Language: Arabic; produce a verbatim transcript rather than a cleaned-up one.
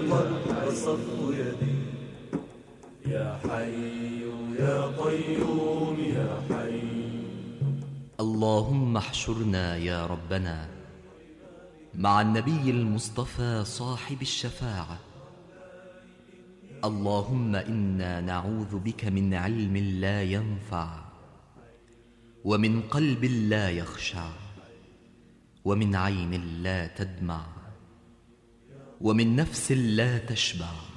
بسطت يدي يا حي يا قيوم يا حي. اللهم احشرنا يا ربنا مع النبي المصطفى صاحب الشفاعة. اللهم إنا نعوذ بك من علم لا ينفع، ومن قلب لا يخشع، ومن عين لا تدمع، ومن نفس لا تشبع،